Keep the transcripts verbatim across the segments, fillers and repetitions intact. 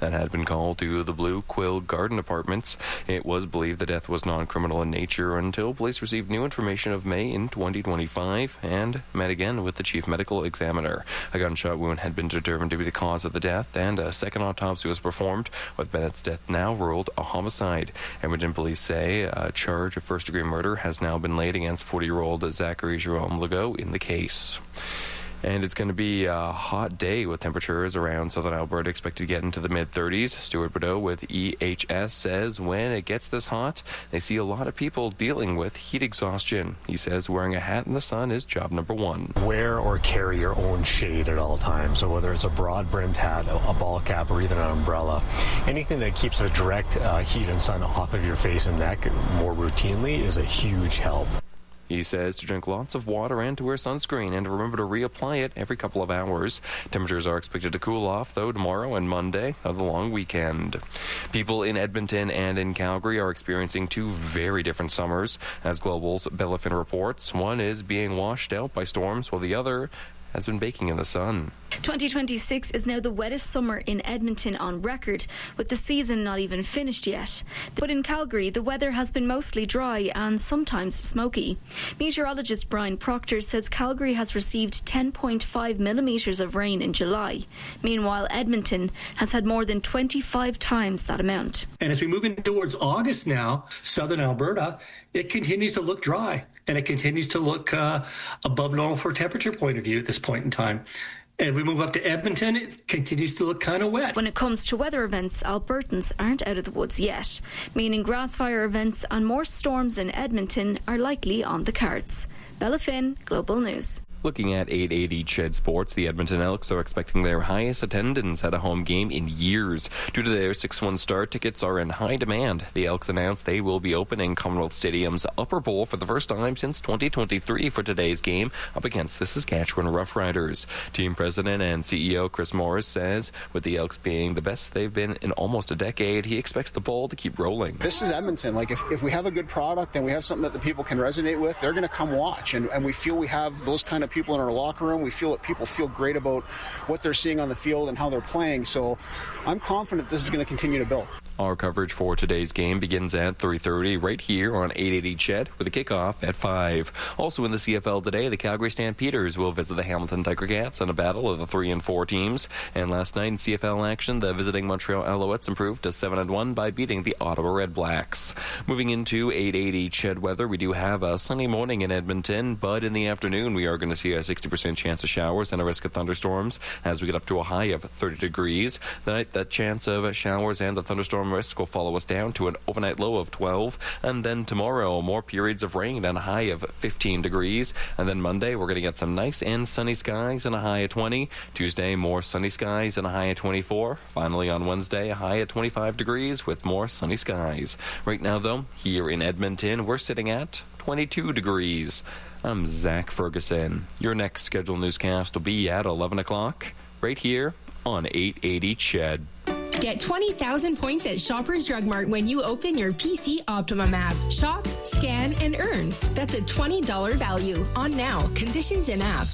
that had been called to the Blue Quill Garden Apartments. It was believed the death was non-criminal in nature until police received new information of May in twenty twenty-five and met again with the chief medical examiner. A gunshot wound had been determined to be the cause of the death, and a second autopsy was performed, with Bennett's death now ruled a homicide. Edmonton police say a charge of first-degree murder has now been laid against forty-year-old Zachary Jerome Legault in the case. And it's going to be a hot day with temperatures around southern Alberta expected to get into the mid-thirties. Stuart Bordeaux with E H S says when it gets this hot, they see a lot of people dealing with heat exhaustion. He says wearing a hat in the sun is job number one. Wear or carry your own shade at all times. So whether it's a broad-brimmed hat, a ball cap, or even an umbrella, anything that keeps the direct uh, heat and sun off of your face and neck more routinely is a huge help. He says to drink lots of water and to wear sunscreen and to remember to reapply it every couple of hours. Temperatures are expected to cool off, though, tomorrow and Monday of the long weekend. People in Edmonton and in Calgary are experiencing two very different summers. As Global's Bellafin reports, one is being washed out by storms, while the other has been baking in the sun. twenty twenty-six is now the wettest summer in Edmonton on record, with the season not even finished yet. But in Calgary, the weather has been mostly dry and sometimes smoky. Meteorologist Brian Proctor says Calgary has received ten point five millimetres of rain in July. Meanwhile, Edmonton has had more than twenty-five times that amount. And as we move in towards August now, southern Alberta, it continues to look dry, and it continues to look uh, above normal for a temperature point of view at this point in time. And we move up to Edmonton, it continues to look kind of wet. When it comes to weather events, Albertans aren't out of the woods yet, meaning grass fire events and more storms in Edmonton are likely on the cards. Bella Finn, Global News. Looking at eight eighty C H E D Sports, the Edmonton Elks are expecting their highest attendance at a home game in years. Due to their six one start, tickets are in high demand. The Elks announced they will be opening Commonwealth Stadium's Upper Bowl for the first time since twenty twenty-three for today's game up against the Saskatchewan Roughriders. Team president and C E O Chris Morris says with the Elks being the best they've been in almost a decade, he expects the ball to keep rolling. This is Edmonton. Like if, if we have a good product and we have something that the people can resonate with, they're going to come watch. And, and we feel we have those kind of people in our locker room. We feel that people feel great about what they're seeing on the field and how they're playing. So I'm confident this is going to continue to build. Our coverage for today's game begins at three thirty right here on eight eighty C H E D with a kickoff at five. Also in the C F L today, the Calgary Stampeders will visit the Hamilton Tiger Cats in a battle of the three and four teams. And last night in C F L action, the visiting Montreal Alouettes improved to seven and one by beating the Ottawa Red Blacks. Moving into eight eighty C H E D weather, we do have a sunny morning in Edmonton, but in the afternoon we are going to see a sixty percent chance of showers and a risk of thunderstorms as we get up to a high of thirty degrees. Tonight, that chance of showers and the thunderstorm risk will follow us down to an overnight low of twelve. And then tomorrow, more periods of rain and a high of fifteen degrees. And then Monday, we're going to get some nice and sunny skies and a high of twenty. Tuesday, more sunny skies and a high of twenty-four. Finally, on Wednesday, a high of twenty-five degrees with more sunny skies. Right now, though, here in Edmonton, we're sitting at twenty-two degrees. I'm Zach Ferguson. Your next scheduled newscast will be at eleven o'clock right here on eight eighty C H E D. Get twenty thousand points at Shoppers Drug Mart when you open your P C Optimum app. Shop, scan, and earn. That's a twenty dollars value. On now. Conditions in app.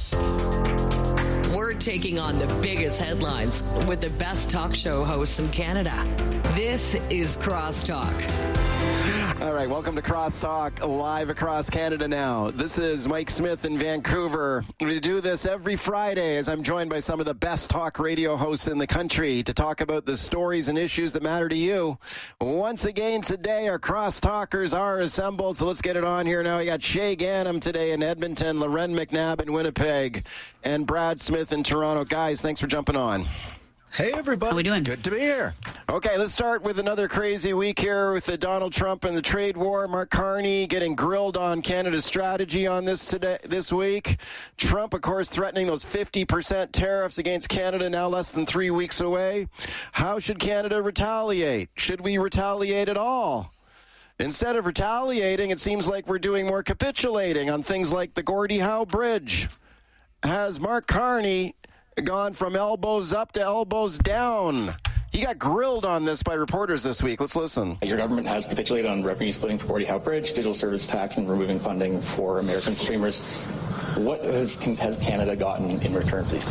We're taking on the biggest headlines with the best talk show hosts in Canada. This is Crosstalk. All right, welcome to Crosstalk, live across Canada now. This is Mike Smith in Vancouver. We do this every Friday as I'm joined by some of the best talk radio hosts in the country to talk about the stories and issues that matter to you. Once again today, our Crosstalkers are assembled, so let's get it on here now. We got Shay Gannam today in Edmonton, Loren McNabb in Winnipeg, and Brad Smith in Toronto. Guys, thanks for jumping on. Hey, everybody. How we doing? Good to be here. Okay, let's start with another crazy week here with the Donald Trump and the trade war. Mark Carney getting grilled on Canada's strategy on this today, this week. Trump, of course, threatening those fifty percent tariffs against Canada now less than three weeks away. How should Canada retaliate? Should we retaliate at all? Instead of retaliating, it seems like we're doing more capitulating on things like the Gordie Howe Bridge. Has Mark Carney gone from elbows up to elbows down? He got grilled on this by reporters this week. Let's listen. Your government has capitulated on revenue splitting for Gordie Howe Bridge, digital service tax, and removing funding for American streamers. What has, has Canada gotten in return for these concessions?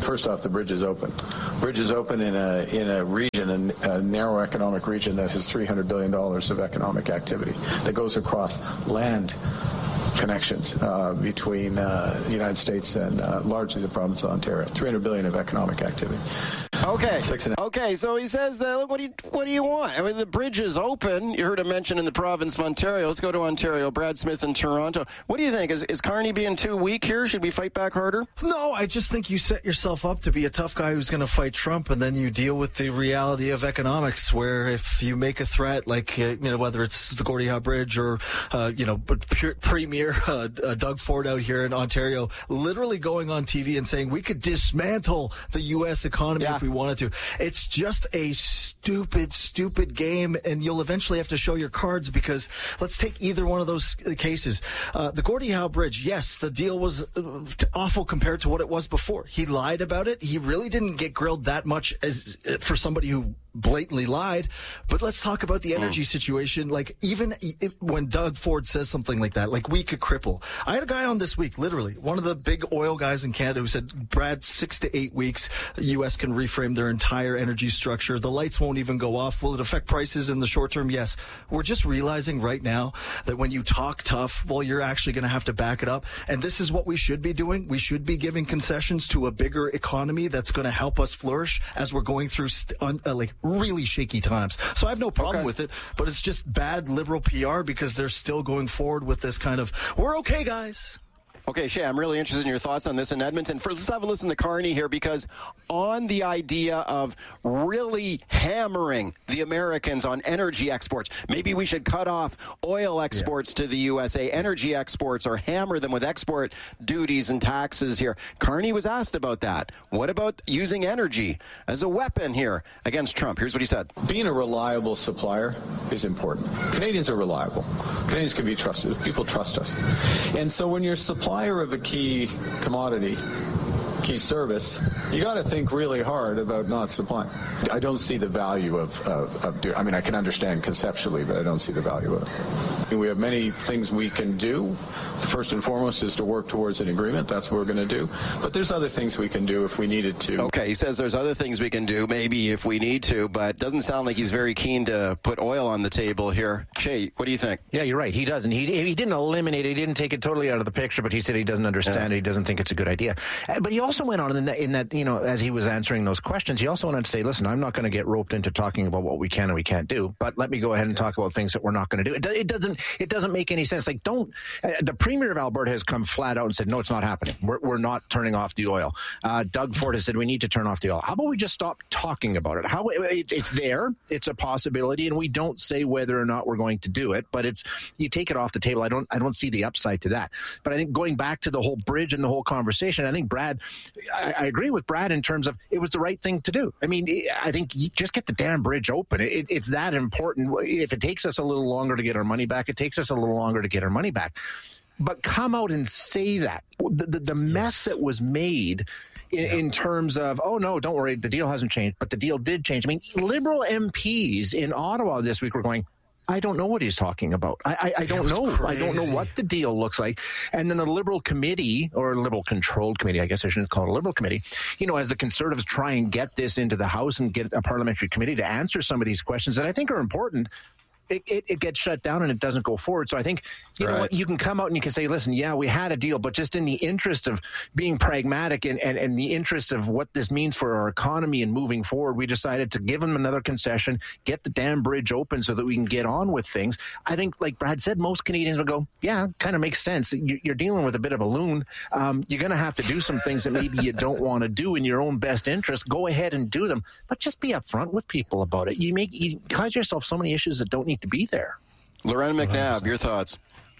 First off, the bridge is open. Bridge is open in a in a region, a, a narrow economic region that has three hundred billion dollars of economic activity that goes across land connections uh, between uh, the United States and uh, largely the province of Ontario. three hundred billion dollars of economic activity. Okay. Six and a- okay, so he says, uh, look, what do you what do you want? I mean, the bridge is open. You heard him mention in the province of Ontario. Let's go to Ontario. Brad Smith in Toronto. What do you think? Is, is Carney being too weak here? Should we fight back harder? No, I just think you set yourself up to be a tough guy who's going to fight Trump, and then you deal with the reality of economics, where if you make a threat, like, uh, you know, whether it's the Gordie Howe Bridge or, uh, you know, Premier uh, uh, Doug Ford out here in Ontario, literally going on T V and saying we could dismantle the U S economy yeah. if we wanted to. It's just a stupid, stupid game, and you'll eventually have to show your cards, because let's take either one of those cases. Uh, the Gordie Howe Bridge, yes, the deal was uh, awful compared to what it was before. He lied about it. He really didn't get grilled that much as uh, for somebody who blatantly lied. But let's talk about the energy mm. situation. Like, even it, when Doug Ford says something like that, like, we could cripple. I had a guy on this week, literally, one of the big oil guys in Canada, who said, Brad, six to eight weeks, the U S can reframe their entire energy structure. The lights won't even go off. Will it affect prices in the short term? Yes. We're just realizing right now that when you talk tough, well, you're actually going to have to back it up. And this is what we should be doing. We should be giving concessions to a bigger economy that's going to help us flourish as we're going through st- on, uh, like really shaky times. So I have no problem okay. with it, but it's just bad liberal P R, because they're still going forward with this kind of, we're okay, guys. Okay, Shay, I'm really interested in your thoughts on this in Edmonton. First, let's have a listen to Carney here, because on the idea of really hammering the Americans on energy exports, maybe we should cut off oil exports yeah. to the U S A, energy exports, or hammer them with export duties and taxes here. Carney was asked about that. What about using energy as a weapon here against Trump? Here's what he said. Being a reliable supplier is important. Canadians are reliable. Canadians can be trusted. People trust us. And so when you're supplying of a key commodity, key service, you got to think really hard about not supplying. I don't see the value of, of, of do, I mean, I can understand conceptually, but I don't see the value of it. We have many things we can do. First and foremost is to work towards an agreement. That's what we're going to do. But there's other things we can do if we needed to. Okay, he says there's other things we can do, maybe if we need to, but doesn't sound like he's very keen to put oil on the table here. Shay, what do you think? Yeah, you're right. He doesn't. He, he didn't eliminate it. He didn't take it totally out of the picture, but he said he doesn't understand yeah. it. He doesn't think it's a good idea. But he also went on in that, in that, you know, as he was answering those questions, he also wanted to say, listen, I'm not going to get roped into talking about what we can and we can't do, but let me go ahead and talk about things that we're not going to do. It, it doesn't it doesn't make any sense. Like, don't, uh, the Premier of Alberta has come flat out and said, no, it's not happening. We're, we're not turning off the oil. Uh, Doug Ford has said we need to turn off the oil. How about we just stop talking about it? How it, It's there. It's a possibility, and we don't say whether or not we're going to do it, but it's, you take it off the table. I don't, I don't see the upside to that. But I think going back to the whole bridge and the whole conversation, I think Brad, I, I agree with Brad in terms of it was the right thing to do. I mean, I think you just get the damn bridge open. It, it's that important. If it takes us a little longer to get our money back, it takes us a little longer to get our money back. But come out and say that. The, the, the mess that was made in, yeah. in terms of, oh, no, don't worry, the deal hasn't changed, but the deal did change. I mean, Liberal M Ps in Ottawa this week were going, I don't know what he's talking about. I, I, I don't know. Crazy. I don't know what the deal looks like. And then the Liberal committee, or Liberal controlled committee, I guess I shouldn't call it a Liberal committee, you know, as the Conservatives try and get this into the House and get a parliamentary committee to answer some of these questions that I think are important, It, it, it gets shut down and it doesn't go forward. So I think, you right. know what, you can come out and you can say, listen, yeah, we had a deal, but just in the interest of being pragmatic and, and, and the interest of what this means for our economy and moving forward, we decided to give them another concession, get the damn bridge open so that we can get on with things. I think, like Brad said, most Canadians will go, yeah, kind of makes sense. You're dealing with a bit of a loon. Um, you're going to have to do some things that maybe you don't want to do in your own best interest. Go ahead and do them, but just be upfront with people about it. You make you cause yourself so many issues that don't need to be there. Lorena McNabb, your thoughts?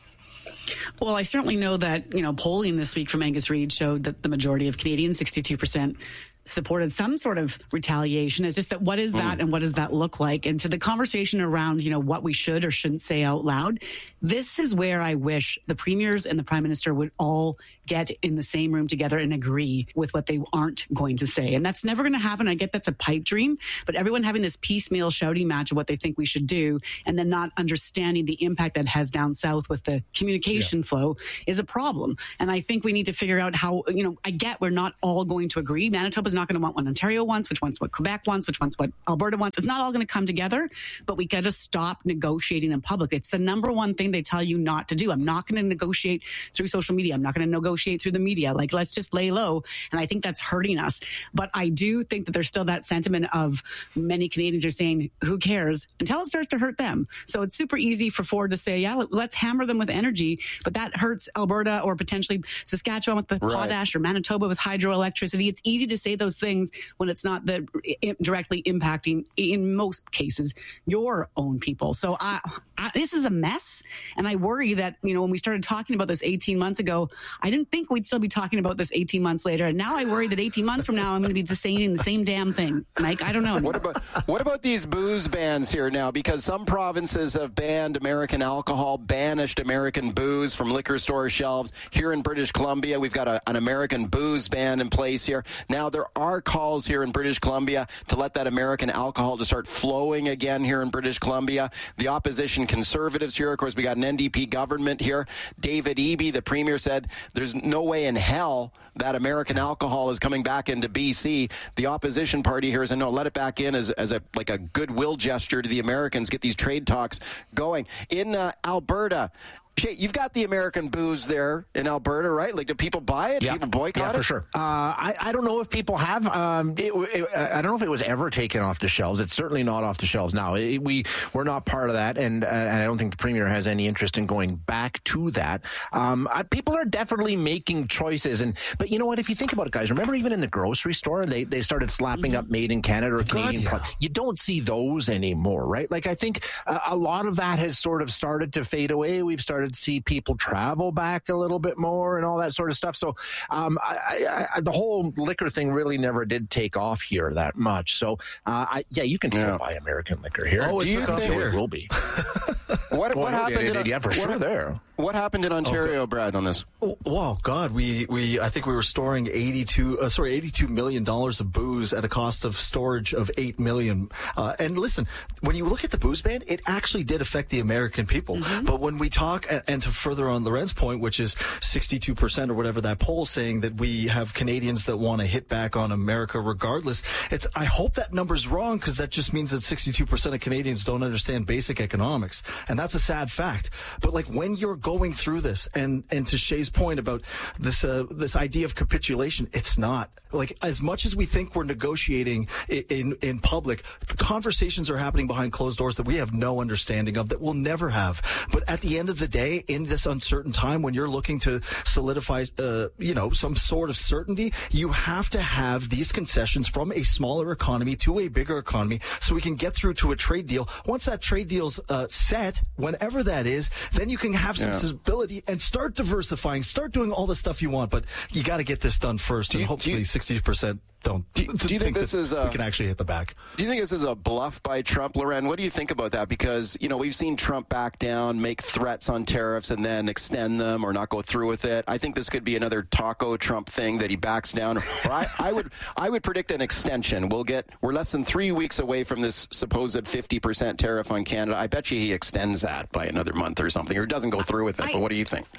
Well, I certainly know that, you know, polling this week from Angus Reid showed that the majority of Canadians, sixty-two percent, supported some sort of retaliation. It's just that what is that mm. and what does that look like? And to the conversation around, you know, what we should or shouldn't say out loud, this is where I wish the premiers and the prime minister would all get in the same room together and agree with what they aren't going to say. And that's never going to happen. I get that's a pipe dream, but everyone having this piecemeal shouting match of what they think we should do and then not understanding the impact that has down south with the communication yeah. flow is a problem. And I think we need to figure out how, you know, I get we're not all going to agree. Manitoba's not going to want what Ontario wants, which one's what Quebec wants, which one's what Alberta wants. It's not all going to come together, but we got to stop negotiating in public. It's the number one thing they tell you not to do. I'm not going to negotiate through social media. I'm not going to negotiate through the media. Like, let's just lay low. And I think that's hurting us. But I do think that there's still that sentiment of many Canadians are saying, who cares? Until it starts to hurt them. So it's super easy for Ford to say, yeah, let's hammer them with energy. But that hurts Alberta or potentially Saskatchewan with the right. potash or Manitoba with hydroelectricity. It's easy to say those things when it's not the directly impacting, in most cases, your own people. So I, I, this is a mess. And I worry that, you know, when we started talking about this eighteen months ago, I didn't think we'd still be talking about this eighteen months later. And now I worry that eighteen months from now, I'm going to be saying the same damn thing. Mike, I don't know. What about, what about these booze bans here now? Because some provinces have banned American alcohol, banished American booze from liquor store shelves. Here in British Columbia, we've got a, an American booze ban in place here. Now, there are calls here in British Columbia to let that American alcohol to start flowing again here in British Columbia. The opposition Conservatives here, of course, we got an N D P government here. David Eby, the Premier, said there's no way in hell that American alcohol is coming back into B C. The opposition party here said, no, let it back in as, as a like a goodwill gesture to the Americans, get these trade talks going. In uh, Alberta, Shay, you've got the American booze there in Alberta, right? Like, do people buy it? Yeah. Do people boycott yeah, it? for sure. Uh, I, I don't know if people have. Um, it, it, I don't know if it was ever taken off the shelves. It's certainly not off the shelves now. It, we, we're not part of that, and, uh, and I don't think the Premier has any interest in going back to that. Um, I, people are definitely making choices. and But you know what? If you think about it, guys, remember even in the grocery store, they, they started slapping mm-hmm. up Made in Canada or Canadian God, yeah. products. You don't see those anymore, right? Like, I think uh, a lot of that has sort of started to fade away. We've started to see people travel back a little bit more and all that sort of stuff. So um, I, I, the whole liquor thing really never did take off here that much. So uh, I, yeah, you can still yeah. buy American liquor here. Oh, Do it you took off think here. It will be? What, what well, happened? Yeah, in, yeah, for what, sure there. What happened in Ontario, okay. Brad, on this? Oh, wow, God, we, we I think we were storing eighty-two uh, sorry eighty-two million dollars of booze at a cost of storage of eight million. Uh, and listen, when you look at the booze ban, it actually did affect the American people. Mm-hmm. But when we talk, and, and to further on Loren's point, which is sixty-two percent or whatever that poll saying that we have Canadians that want to hit back on America regardless. It's I hope that number's wrong, because that just means that sixty-two percent of Canadians don't understand basic economics, and that's a sad fact. But like when you're going through this, and and to Shay's point about this uh, this idea of capitulation, it's not. Like, as much as we think we're negotiating in, in in public, conversations are happening behind closed doors that we have no understanding of, that we'll never have. But at the end of the day, in this uncertain time, when you're looking to solidify, uh, you know, some sort of certainty, you have to have these concessions from a smaller economy to a bigger economy, so we can get through to a trade deal. Once that trade deal's uh, set, whenever that is, then you can have some yeah. stability and start diversifying, start doing all the stuff you want. But you got to get this done first, and you, hopefully you, sixty percent don't. Do, do you think, think this is a, we can actually hit the back? Do you think this is a bluff by Trump, Loren? What do you think about that? Because, you know, we've seen Trump back down, make threats on tariffs, and then extend them or not go through with it. I think this could be another taco Trump thing that he backs down. Or I, I would, I would predict an extension. We'll get, we're less than three weeks away from this supposed fifty percent tariff on Canada. I bet you he extends that by another month or something, or doesn't go through with it. I, but what do you think?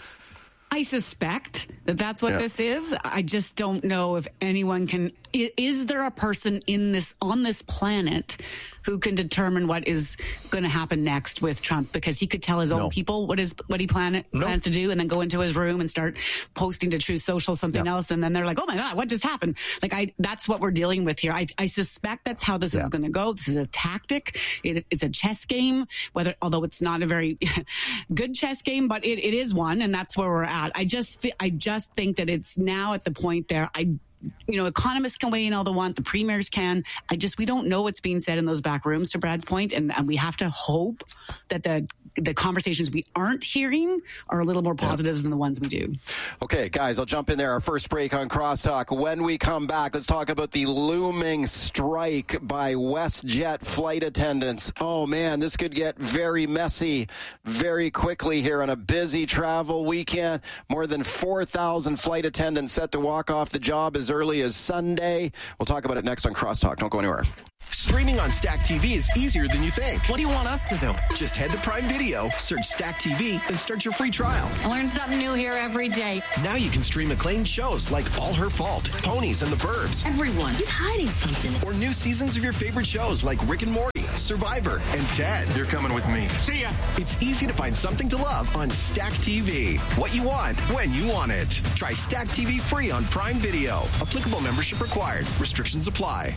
I suspect that that's what yeah. this is. I just don't know if anyone can. Is there a person in this on this planet who can determine what is going to happen next with Trump? Because he could tell his no. own people what is what he plan, no. plans to do, and then go into his room and start posting to Truth Social something yeah. else, and then they're like, "Oh my God, what just happened?" Like, I that's what we're dealing with here. I, I suspect that's how this yeah. is going to go. This is a tactic. It is, it's a chess game. Whether although it's not a very good chess game, but it, it is one, and that's where we're at. I just I just think that it's now at the point there. I. You know, economists can weigh in all they want. The premiers can. I just, we don't know what's being said in those back rooms, to Brad's point, and, and we have to hope that the the conversations we aren't hearing are a little more positives yeah. than the ones we do. Okay, guys, I'll jump in there. Our first break on Crosstalk. When we come back, let's talk about the looming strike by WestJet flight attendants. Oh, man, this could get very messy very quickly here on a busy travel weekend. More than four thousand flight attendants set to walk off the job as early as Sunday. We'll talk about it next on Crosstalk. Don't go anywhere. Streaming on Stack T V is easier than you think. What do you want us to do? Just head to Prime Video, search Stack T V, and start your free trial. I learn something new here every day. Now you can stream acclaimed shows like All Her Fault, Ponies, and the Burbs. Everyone is hiding something. Or new seasons of your favorite shows like Rick and Morty, Survivor, and Ted. You're coming with me. See ya. It's easy to find something to love on Stack T V. What you want, when you want it. Try Stack T V free on Prime Video. Applicable membership required. Restrictions apply.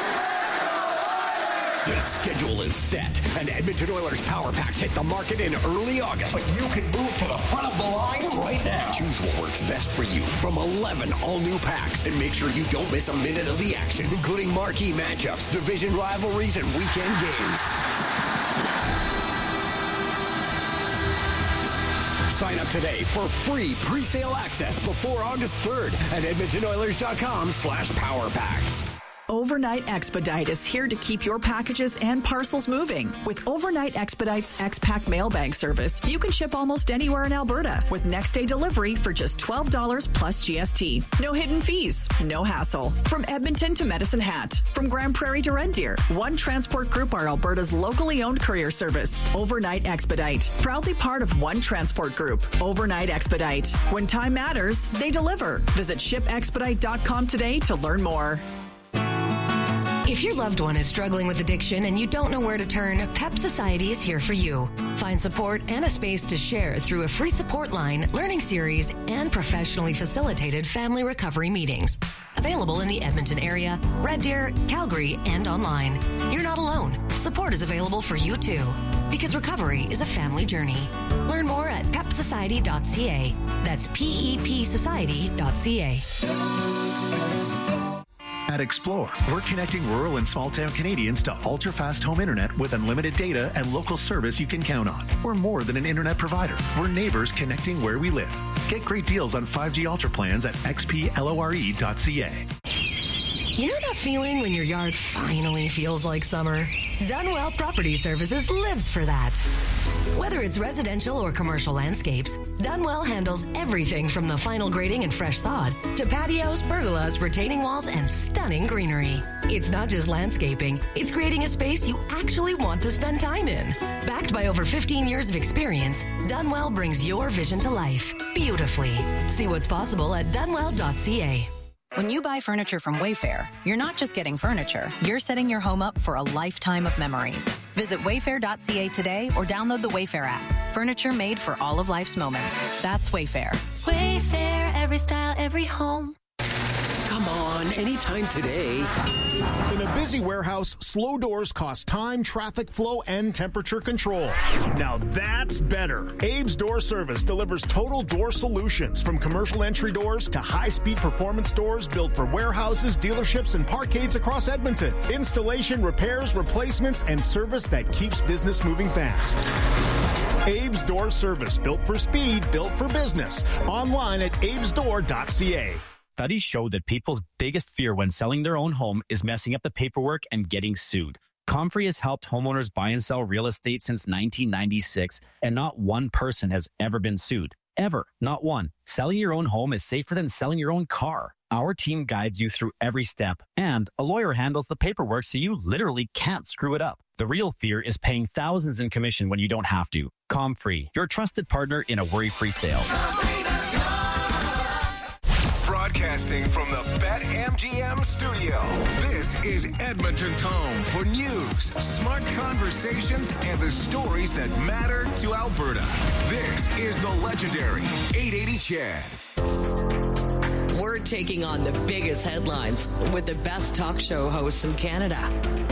The schedule is set, and Edmonton Oilers Power Packs hit the market in early August. But you can move to the front of the line right now. Choose what works best for you from eleven all-new packs, and make sure you don't miss a minute of the action, including marquee matchups, division rivalries, and weekend games. Sign up today for free pre-sale access before August third at edmontonoilers.com slash power packs. Overnight Expedite is here to keep your packages and parcels moving. With Overnight Expedite's X-Pack mailbag service, you can ship almost anywhere in Alberta with next-day delivery for just twelve dollars plus G S T. No hidden fees, no hassle. From Edmonton to Medicine Hat, from Grand Prairie to Red Deer, One Transport Group are Alberta's locally owned courier service. Overnight Expedite, proudly part of One Transport Group. Overnight Expedite. When time matters, they deliver. Visit ship expedite dot com today to learn more. If your loved one is struggling with addiction and you don't know where to turn, P E P Society is here for you. Find support and a space to share through a free support line, learning series, and professionally facilitated family recovery meetings. Available in the Edmonton area, Red Deer, Calgary, and online. You're not alone. Support is available for you too. Because recovery is a family journey. Learn more at pep society dot c a. That's P E P society dot c a. At Explore, we're connecting rural and small-town Canadians to ultra-fast home internet with unlimited data and local service you can count on. We're more than an internet provider. We're neighbors connecting where we live. Get great deals on five G Ultra plans at x p lore dot c a. You know that feeling when your yard finally feels like summer? Dunwell Property Services lives for that. Whether it's residential or commercial landscapes, Dunwell handles everything from the final grading and fresh sod to patios, pergolas, retaining walls, and stunning greenery. It's not just landscaping, it's creating a space you actually want to spend time in. Backed by over fifteen years of experience, Dunwell brings your vision to life beautifully. See what's possible at dunwell dot c a. When you buy furniture from Wayfair, you're not just getting furniture, you're setting your home up for a lifetime of memories. Visit wayfair dot c a today or download the Wayfair app. Furniture made for all of life's moments. That's Wayfair. Wayfair, every style, every home. Come on, anytime today. In a busy warehouse, slow doors cost time, traffic flow, and temperature control. Now that's better. Abe's Door Service delivers total door solutions, from commercial entry doors to high-speed performance doors built for warehouses, dealerships, and parkades across Edmonton. Installation, repairs, replacements, and service that keeps business moving fast. Abe's Door Service, built for speed, built for business. Online at abes door dot c a. Studies show that people's biggest fear when selling their own home is messing up the paperwork and getting sued. Comfrey has helped homeowners buy and sell real estate since nineteen ninety-six, and not one person has ever been sued. Ever. Not one. Selling your own home is safer than selling your own car. Our team guides you through every step, and a lawyer handles the paperwork so you literally can't screw it up. The real fear is paying thousands in commission when you don't have to. Comfrey, your trusted partner in a worry-free sale. Broadcasting from the BetMGM studio, this is Edmonton's home for news, smart conversations, and the stories that matter to Alberta. This is the legendary eight eighty Chad. We're taking on the biggest headlines with the best talk show hosts in Canada.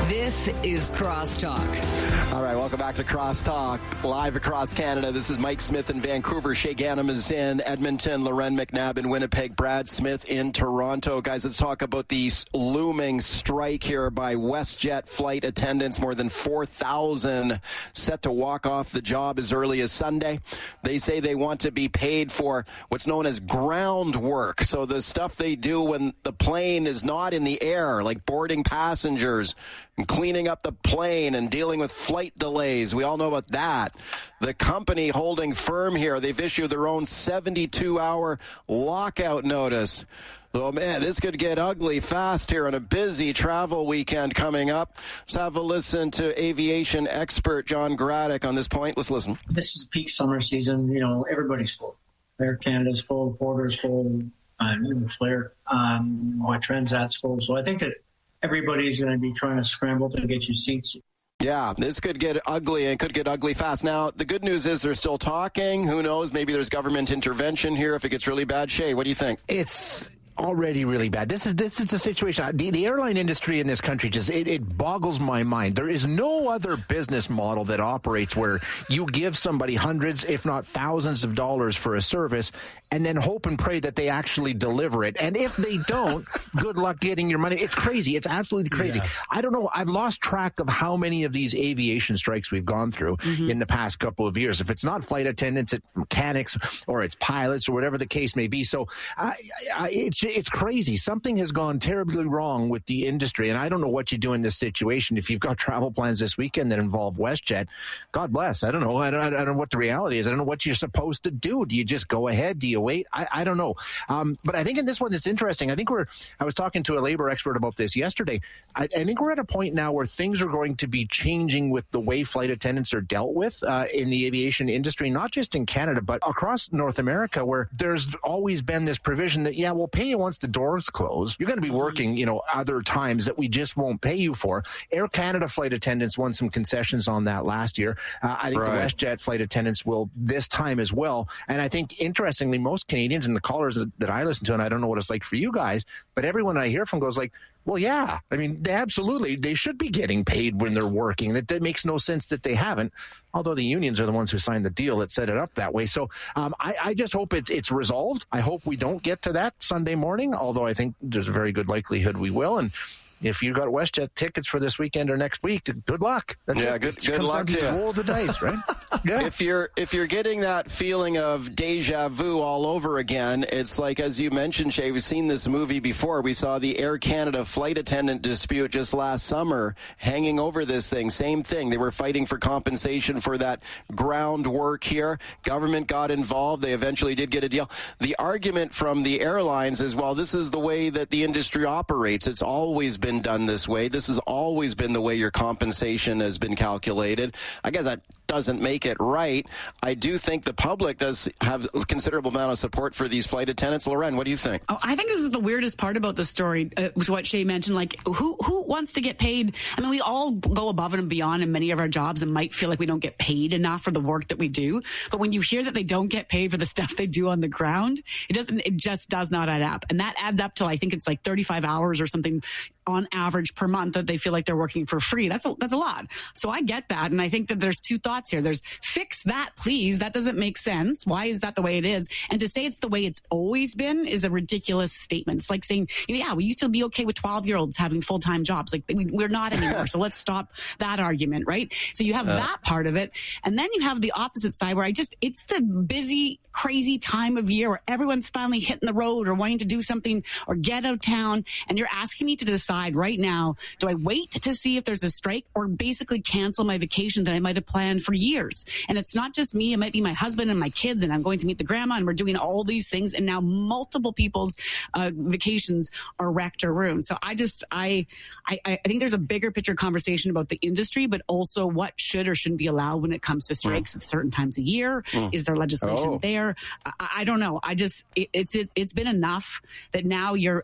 This is Crosstalk. All right, welcome back to Crosstalk, live across Canada. This is Mike Smith in Vancouver. Shay Ghanem is in Edmonton. Loren McNabb in Winnipeg. Brad Smith in Toronto. Guys, let's talk about the looming strike here by WestJet flight attendants. More than four thousand set to walk off the job as early as Sunday. They say they want to be paid for what's known as ground work. So the stuff they do when the plane is not in the air, like boarding passengers and cleaning up the plane and dealing with flight delays. We all know about that. The company holding firm here, they've issued their own seventy-two hour lockout notice. Oh, man, this could get ugly fast here on a busy travel weekend coming up. Let's have a listen to aviation expert John Graddick on this point. Let's listen. This is peak summer season. You know, everybody's full. Air Canada's full, Porter's full, um, even Flair, um, my Transat's full. So I think that everybody's going to be trying to scramble to get you seats. Yeah, this could get ugly and could get ugly fast. Now, the good news is they're still talking. Who knows? Maybe there's government intervention here if it gets really bad. Shay, what do you think? It's already really bad. This is this is a situation. The, the airline industry in this country just it, it boggles my mind. There is no other business model that operates where you give somebody hundreds, if not thousands, of dollars for a service, and then hope and pray that they actually deliver it. And if they don't, good luck getting your money. It's crazy. It's absolutely crazy. Yeah. I don't know. I've lost track of how many of these aviation strikes we've gone through mm-hmm. in the past couple of years. If it's not flight attendants, it's mechanics or it's pilots or whatever the case may be. So I, I, it's it's crazy. Something has gone terribly wrong with the industry. And I don't know what you do in this situation. If you've got travel plans this weekend that involve WestJet, God bless. I don't know. I don't, I don't know what the reality is. I don't know what you're supposed to do. Do you just go ahead? Do you wait? I, I don't know. Um, but I think in this one, it's interesting. I think we're, I was talking to a labor expert about this yesterday. I, I think we're at a point now where things are going to be changing with the way flight attendants are dealt with uh, in the aviation industry, not just in Canada, but across North America, where there's always been this provision that, yeah, we'll pay you once the doors close. You're going to be working, you know, other times that we just won't pay you for. Air Canada flight attendants won some concessions on that last year. Uh, I think right. the WestJet flight attendants will this time as well. And I think, interestingly, most Canadians and the callers that, that I listen to, and I don't know what it's like for you guys, but everyone I hear from goes like, well, yeah, I mean, they absolutely, they should be getting paid when they're working. That, that makes no sense that they haven't, although the unions are the ones who signed the deal that set it up that way. So um, I, I just hope it's, it's resolved. I hope we don't get to that Sunday morning, although I think there's a very good likelihood we will. And if you got WestJet tickets for this weekend or next week, good luck. That's yeah, it. good, it good luck to you. Roll the dice, right? Yeah. If you're if you're getting that feeling of deja vu all over again, it's like, as you mentioned, Shay, we've seen this movie before. We saw the Air Canada flight attendant dispute just last summer hanging over this thing. Same thing. They were fighting for compensation for that ground work here. Government got involved. They eventually did get a deal. The argument from the airlines is, well, this is the way that the industry operates. It's always been done this way. This has always been the way your compensation has been calculated. I guess that doesn't make it right. I do think the public does have a considerable amount of support for these flight attendants. Loren, what do you think? Oh, I think this is the weirdest part about the story, uh, which what Shay mentioned. Like, who who wants to get paid? I mean, we all go above and beyond in many of our jobs and might feel like we don't get paid enough for the work that we do. But when you hear that they don't get paid for the stuff they do on the ground, it doesn't. It just does not add up, and that adds up to, I think it's like thirty-five hours or something on average per month that they feel like they're working for free. That's a, that's a lot. So I get that. And I think that there's two thoughts here. There's fix that, please. That doesn't make sense. Why is that the way it is? And to say it's the way it's always been is a ridiculous statement. It's like saying, yeah, we used to be okay with twelve year olds having full-time jobs. Like we, we're not anymore. So let's stop that argument, right? So you have uh. that part of it. And then you have the opposite side where I just, it's the busy, crazy time of year where everyone's finally hitting the road or wanting to do something or get out of town. And you're asking me to decide right now, do I wait to see if there's a strike or basically cancel my vacation that I might have planned for years? And it's not just me. It might be my husband and my kids, and I'm going to meet the grandma, and we're doing all these things. And now multiple people's uh, vacations are wrecked or ruined. So I just, I, I, I think there's a bigger picture conversation about the industry, but also what should or shouldn't be allowed when it comes to strikes mm. at certain times a year. Mm. Is there legislation oh. there? I, I don't know. I just, it, it's, it, it's been enough that now you're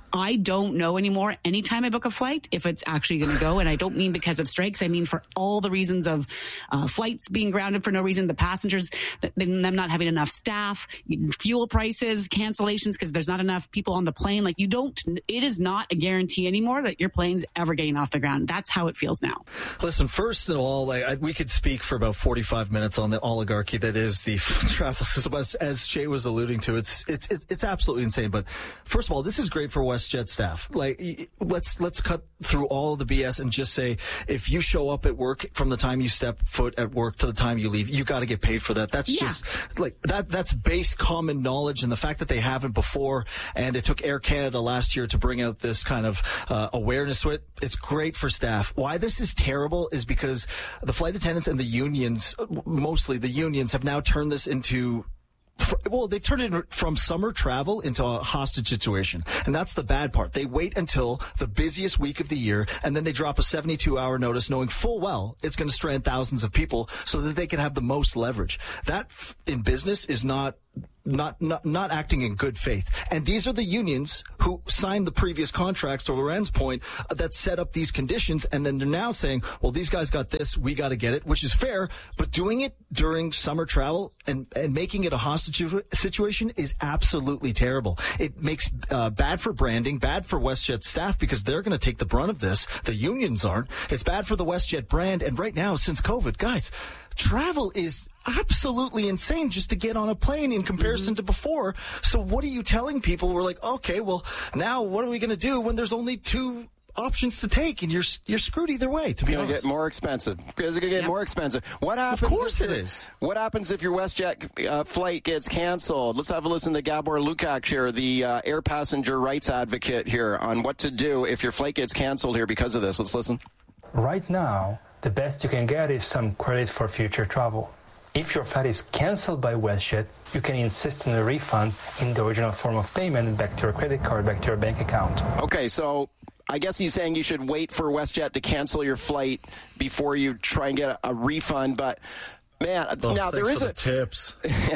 I don't know anymore anytime I book a flight if it's actually going to go. And I don't mean because of strikes. I mean for all the reasons of uh, flights being grounded for no reason, the passengers, them not having enough staff, fuel prices, cancellations because there's not enough people on the plane. Like you don't, it is not a guarantee anymore that your plane's ever getting off the ground. That's how it feels now. Listen, first of all, like, I, we could speak for about forty-five minutes on the oligarchy that is the travel system. As, as Shay was alluding to, it's, it's, it's absolutely insane. But first of all, this is great for WestJet staff. Like, let's, let's cut through all of the B S and just say, if you show up at work from the time you step foot at work to the time you leave, you got to get paid for that. That's yeah. just like that, that's base common knowledge. And the fact that they haven't before, and it took Air Canada last year to bring out this kind of uh, awareness to it. It's great for staff. Why this is terrible is because the flight attendants and the unions, mostly the unions, have now turned this into Well, they've turned it from summer travel into a hostage situation. And that's the bad part. They wait until the busiest week of the year, and then they drop a seventy-two hour notice knowing full well it's going to strand thousands of people so that they can have the most leverage. That, in business, is not... Not, not not acting in good faith. And these are the unions who signed the previous contracts, to Loren's point, uh, that set up these conditions. And then they're now saying, well, these guys got this, we got to get it, which is fair. But doing it during summer travel and, and making it a hostage situation is absolutely terrible. It makes uh, bad for branding, bad for WestJet staff because they're going to take the brunt of this. The unions aren't. It's bad for the WestJet brand. And right now, since COVID, guys, travel is absolutely insane just to get on a plane in comparison mm-hmm. to before. So what are you telling people? We're like, okay, well, now what are we going to do when there's only two options to take, and you're you're screwed either way, to be it's honest. It's going to get more expensive. It's going to get yep. more expensive. What happens? Of course it your, is. What happens if your WestJet uh, flight gets canceled? Let's have a listen to Gabor Lukács here, the uh, air passenger rights advocate here, on what to do if your flight gets canceled here because of this. Let's listen. Right now, the best you can get is some credit for future travel. If your flight is cancelled by WestJet, you can insist on a refund in the original form of payment back to your credit card, back to your bank account. Okay, so I guess he's saying you should wait for WestJet to cancel your flight before you try and get a, a refund. But, man, oh, now there is a... a... tips.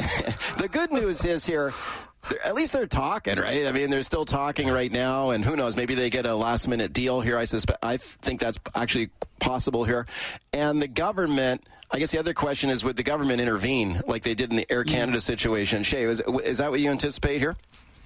The good news is here... At least they're talking, right? I mean, they're still talking right now, and who knows? Maybe they get a last-minute deal here. I suspect. I think that's actually possible here. And the government, I guess the other question is, would the government intervene like they did in the Air Canada situation? Shay, is, is that what you anticipate here?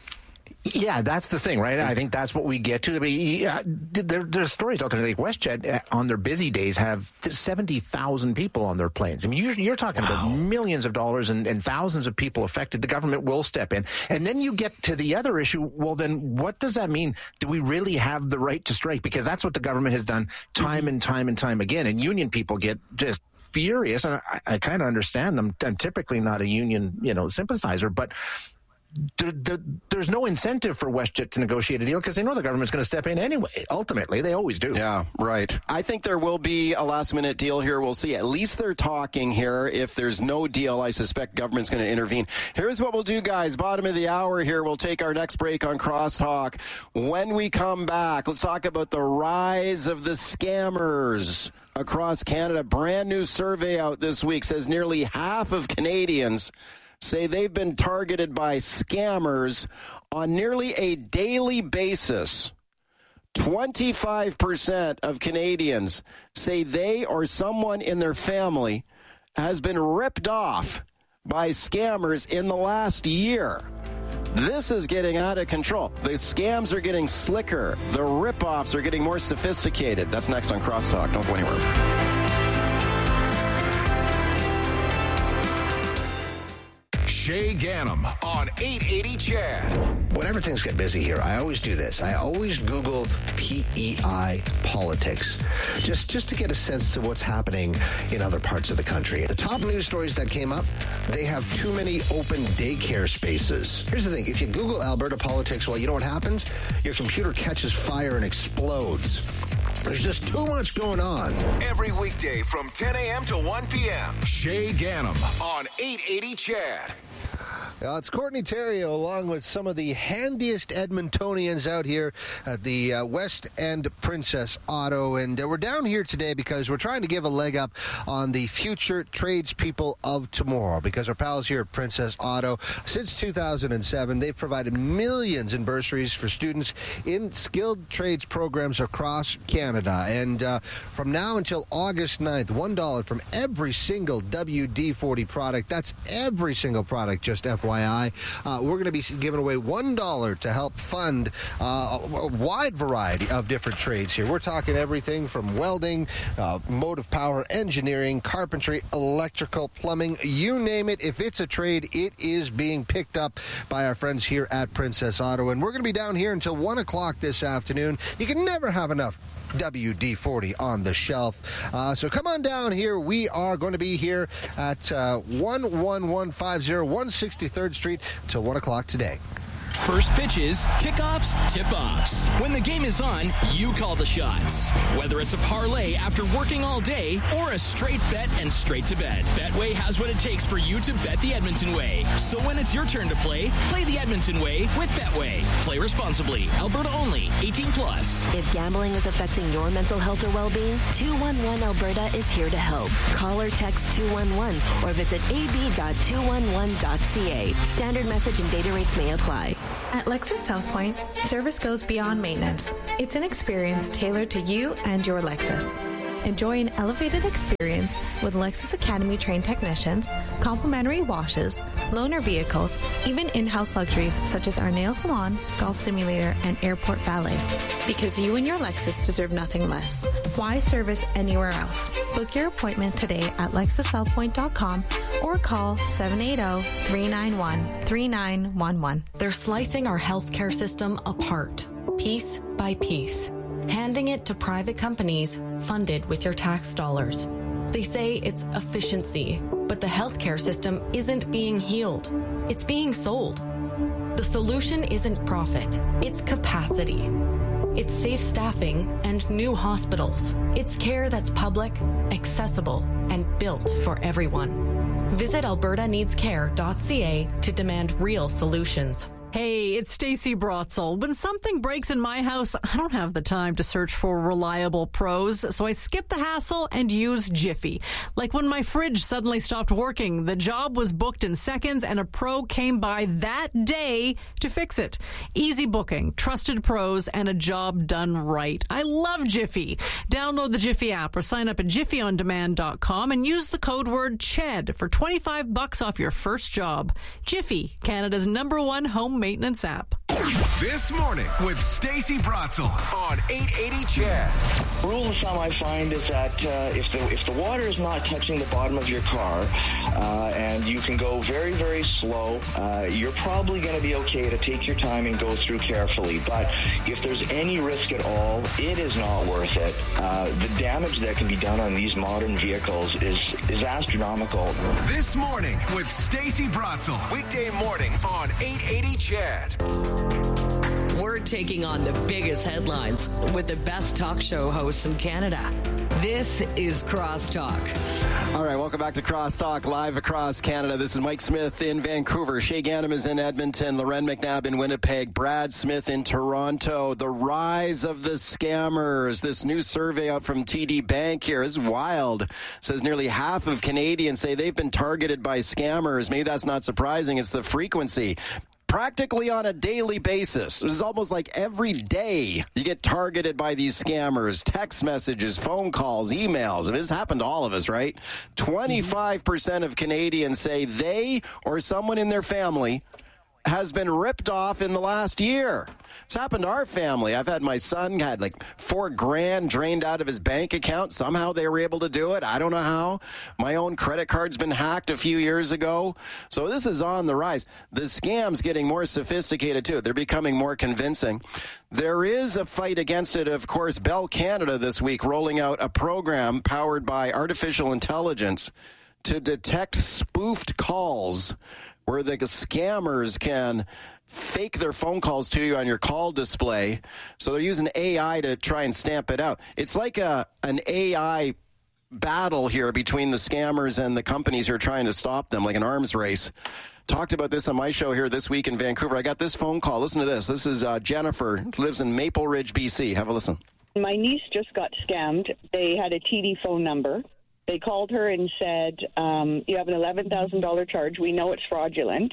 Yeah, that's the thing, right? I think that's what we get to. I mean, yeah, there, there's stories out there like WestJet on their busy days have seventy thousand people on their planes. I mean, you're, you're talking wow. about millions of dollars and, and thousands of people affected. The government will step in. And then you get to the other issue. Well, then what does that mean? Do we really have the right to strike? Because that's what the government has done time and time and time again. And union people get just furious. And I, I kind of understand them. I'm typically not a union, you know, sympathizer, but There, there, there's no incentive for WestJet to negotiate a deal because they know the government's going to step in anyway. Ultimately, they always do. Yeah, right. I think there will be a last-minute deal here. We'll see. At least they're talking here. If there's no deal, I suspect government's going to intervene. Here's what we'll do, guys. Bottom of the hour here. We'll take our next break on Crosstalk. When we come back, let's talk about the rise of the scammers across Canada. Brand new survey out this week says nearly half of Canadians say they've been targeted by scammers on nearly a daily basis. twenty-five percent of Canadians say they or someone in their family has been ripped off by scammers in the last year. This is getting out of control. The scams are getting slicker. The rip-offs are getting more sophisticated. That's next on Crosstalk. Don't go anywhere. Shay Ganem on eight eighty C H E D. Whenever things get busy here, I always do this. I always Google P E I politics, just just to get a sense of what's happening in other parts of the country. The top news stories that came up, they have too many open daycare spaces. Here's the thing. If you Google Alberta politics, well, you know what happens? Your computer catches fire and explodes. There's just too much going on. Every weekday from ten a.m. to one p.m. Shay Ganem on eight eighty C H E D. Uh, it's Courtney Terrio along with some of the handiest Edmontonians out here at the uh, West End Princess Auto. And uh, we're down here today because we're trying to give a leg up on the future tradespeople of tomorrow, because our pals here at Princess Auto, since two thousand seven, they've provided millions in bursaries for students in skilled trades programs across Canada. And uh, from now until August ninth, one dollar from every single W D forty product. That's every single product, just F Y I. Uh, we're going to be giving away one dollar to help fund uh, a wide variety of different trades here. We're talking everything from welding, uh, motive power, engineering, carpentry, electrical, plumbing, you name it. If it's a trade, it is being picked up by our friends here at Princess Auto. And we're going to be down here until one o'clock this afternoon. You can never have enough W D forty on the shelf. Uh, so come on down here. We are going to be here at uh, one one one five zero one sixty-third Street till one o'clock today. First pitches, kickoffs, tip-offs. When the game is on, you call the shots. Whether it's a parlay after working all day or a straight bet and straight to bed, Betway has what it takes for you to bet the Edmonton way. So when it's your turn to play, play the Edmonton way with Betway. Play responsibly. Alberta only. eighteen plus. If gambling is affecting your mental health or well-being, two one one Alberta is here to help. Call or text two one one or visit a b dot two one one dot c a. Standard message and data rates may apply. At Lexus South Point, service goes beyond maintenance. It's an experience tailored to you and your Lexus. Enjoy an elevated experience with Lexus Academy trained technicians, complimentary washes, loaner vehicles, even in-house luxuries such as our nail salon, golf simulator, and airport valet. Because you and your Lexus deserve nothing less. Why service anywhere else? Book your appointment today at lexus south point dot com or call seven eight zero, three nine one, three nine one one. They're slicing our healthcare system apart, piece by piece, handing it to private companies funded with your tax dollars. They say it's efficiency, but the healthcare system isn't being healed. It's being sold. The solution isn't profit, it's capacity. It's safe staffing and new hospitals. It's care that's public, accessible, and built for everyone. Visit alberta needs care dot c a to demand real solutions. Hey, it's Stacey Brotzel. When something breaks in my house, I don't have the time to search for reliable pros, so I skip the hassle and use Jiffy. Like when my fridge suddenly stopped working, the job was booked in seconds and a pro came by that day to fix it. Easy booking, trusted pros, and a job done right. I love Jiffy. Download the Jiffy app or sign up at jiffy on demand dot com and use the code word CHED for twenty-five bucks off your first job. Jiffy, Canada's number one home maintenance app. This morning with Stacey Brotzel on eight eighty C H E D. Rule of thumb I find is that uh, if the if the water is not touching the bottom of your car uh, and you can go very, very slow, uh, you're probably going to be okay to take your time and go through carefully. But if there's any risk at all, it is not worth it. Uh, the damage that can be done on these modern vehicles is, is astronomical. This morning with Stacey Brotzel. Weekday mornings on eight eighty C H E D. We're taking on the biggest headlines with the best talk show hosts in Canada. This is Crosstalk. All right, welcome back to Crosstalk, live across Canada. This is Mike Smith in Vancouver. Shay Ganem is in Edmonton. Loren McNabb in Winnipeg. Brad Smith in Toronto. The rise of the scammers. This new survey out from T D Bank here is wild. It says nearly half of Canadians say they've been targeted by scammers. Maybe that's not surprising. It's the frequency. Practically on a daily basis. It's almost like every day you get targeted by these scammers. Text messages, phone calls, emails. And this happened to all of us, right? twenty-five percent of Canadians say they or someone in their family has been ripped off in the last year. It's happened to our family. I've had my son had like four grand drained out of his bank account. Somehow they were able to do it. I don't know how. My own credit card's been hacked a few years ago. So this is on the rise. The scam's getting more sophisticated too. They're becoming more convincing. There is a fight against it. Of course, Bell Canada this week rolling out a program powered by artificial intelligence to detect spoofed calls where the scammers can fake their phone calls to you on your call display. So they're using A I to try and stamp it out. It's like a an A I battle here between the scammers and the companies who are trying to stop them, like an arms race. talked about this on my show here this week in Vancouver. I got this phone call. Listen to this. This is uh, Jennifer, lives in Maple Ridge, B C. Have a listen. My niece just got scammed. They had a T D phone number. They called her and said, um, you have an eleven thousand dollars charge. We know it's fraudulent.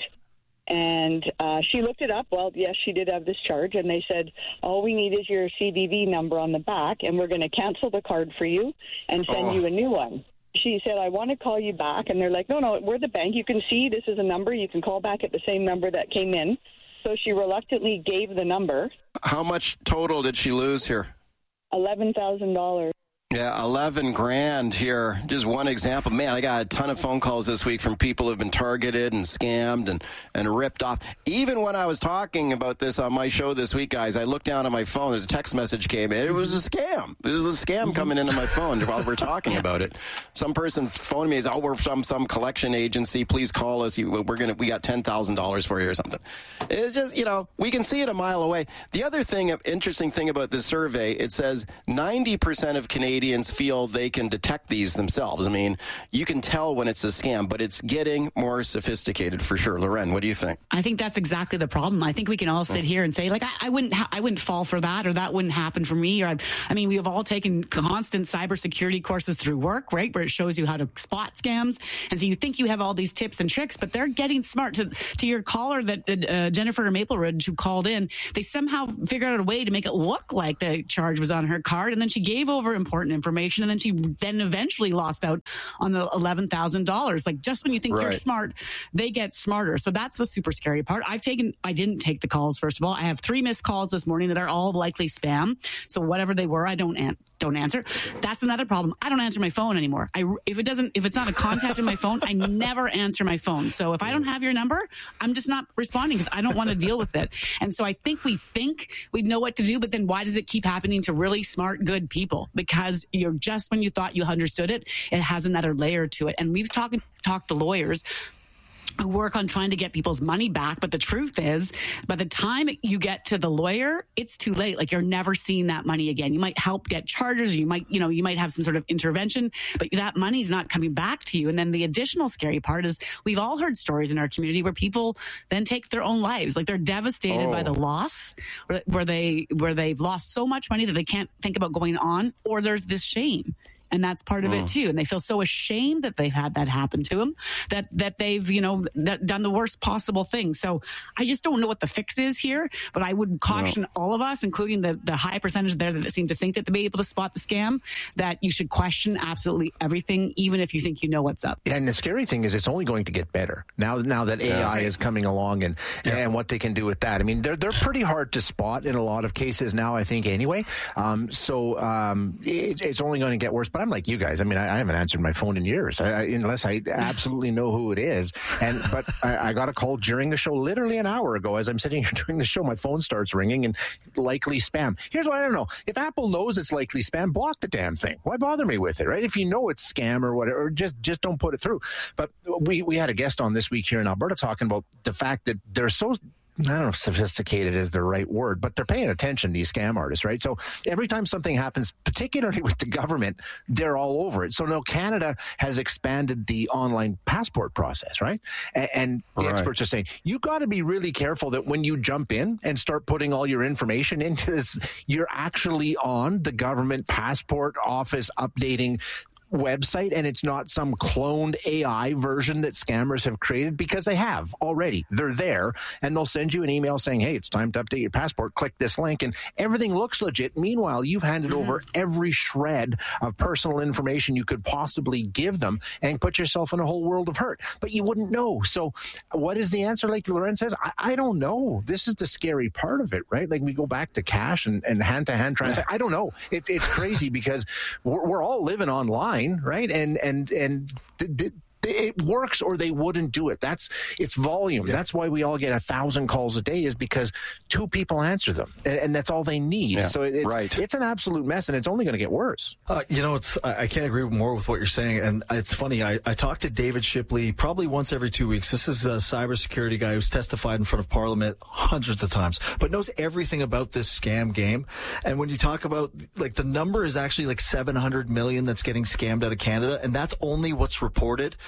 And uh, she looked it up. Well, yes, she did have this charge. And they said, all we need is your C V V number on the back, and we're going to cancel the card for you and send oh. you a new one. She said, I want to call you back. And they're like, no, no, we're the bank. You can see this is a number. You can call back at the same number that came in. So she reluctantly gave the number. How much total did she lose here? eleven thousand dollars. Yeah, eleven grand here. Just one example. Man, I got a ton of phone calls this week from people who've been targeted and scammed and, and ripped off. Even when I was talking about this on my show this week, guys, I looked down at my phone. There's a text message came in. It was a scam. It was a scam coming into my phone while we're talking about it. Some person phoned me and said, oh, we're from some collection agency. Please call us. We're gonna, we got ten thousand dollars for you or something. It's just, you know, we can see it a mile away. The other thing, interesting thing about this survey, it says ninety percent of Canadians feel they can detect these themselves. I mean, you can tell when it's a scam, but it's getting more sophisticated for sure. Loren, what do you think? I think that's exactly the problem. I think we can all sit here and say, like, I, I wouldn't, ha- I wouldn't fall for that, or that wouldn't happen for me. Or I, I mean, we have all taken constant cybersecurity courses through work, right, where it shows you how to spot scams, and so you think you have all these tips and tricks, but they're getting smart. To to your caller, that uh, Jennifer Maple Ridge, who called in, they somehow figured out a way to make it look like the charge was on her card, and then she gave over important information, and then she then eventually lost out on the eleven thousand dollars. Like, just when you think right. you're smart, they get smarter. So that's the super scary part. I've taken, I didn't take the calls, first of all. I have three missed calls this morning that are all likely spam. So whatever they were, I don't an- don't answer. That's another problem. I don't answer my phone anymore. I, if it doesn't, if it's not a contact in my phone, I never answer my phone. So if I don't have your number, I'm just not responding because I don't want to deal with it. And so I think we think we know what to do, but then why does it keep happening to really smart, good people? Because you're just when you thought you understood it, it has another layer to it. And we've talked talked to lawyers who work on trying to get people's money back. But the truth is, by the time you get to the lawyer, it's too late. Like, you're never seeing that money again. You might help get charges. You might, you know, you might have some sort of intervention, but that money's not coming back to you. And then the additional scary part is we've all heard stories in our community where people then take their own lives. Like, they're devastated oh. by the loss, where they, where they've lost so much money that they can't think about going on, or there's this shame. And that's part of mm. it too. And they feel so ashamed that they've had that happen to them, that that they've, you know, that done the worst possible thing. So I just don't know what the fix is here, but I would caution no. all of us, including the, the high percentage there that seem to think that they'll be able to spot the scam, that you should question absolutely everything, even if you think you know what's up. And the scary thing is it's only going to get better now, now that yeah, A I right. is coming along and, yeah. and what they can do with that. I mean, they're, they're pretty hard to spot in a lot of cases now, I think, anyway. Um, so um, it, it's only going to get worse. But I'm like you guys. I mean, I, I haven't answered my phone in years, I, I, unless I absolutely know who it is. And but I, I got a call during the show, literally an hour ago, as I'm sitting here during the show. My phone starts ringing and likely spam. Here's what I don't know: if Apple knows it's likely spam, block the damn thing. Why bother me with it, right? If you know it's scam or whatever, just just don't put it through. But we we had a guest on this week here in Alberta talking about the fact that they're so, I don't know if sophisticated is the right word, but they're paying attention, these scam artists, right? So every time something happens, particularly with the government, they're all over it. So now Canada has expanded the online passport process, right? And, and the right. experts are saying, you got to be really careful that when you jump in and start putting all your information into this, you're actually on the government passport office updating website, and it's not some cloned A I version that scammers have created, because they have already. They're there, and they'll send you an email saying, hey, it's time to update your passport. Click this link, and everything looks legit. Meanwhile, you've handed mm-hmm. over every shred of personal information you could possibly give them and put yourself in a whole world of hurt. But you wouldn't know. So what is the answer? Like Loren says, I, I don't know. This is the scary part of it, right? Like, we go back to cash and, and hand-to-hand transaction. I don't know. It, it's crazy because we're, we're all living online, right? And and and th- th- it works, or they wouldn't do it. That's it's volume. Yeah. That's why we all get a thousand calls a day, is because two people answer them, and, and that's all they need. Yeah. So it's right. it's an absolute mess, and it's only going to get worse. Uh, you know, it's I can't agree more with what you're saying, and it's funny. I, I talk to David Shipley probably once every two weeks. This is a cybersecurity guy who's testified in front of Parliament hundreds of times, but knows everything about this scam game. And when you talk about, like, the number is actually like seven hundred million that's getting scammed out of Canada, and that's only what's reported.